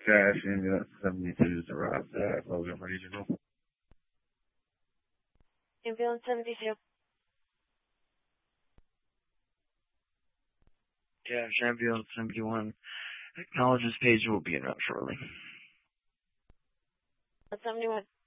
Dash ambulance 72 is arrived at Logan Regional. Ambulance 72. Dash ambulance 71. Acknowledges page will be in route shortly. 71.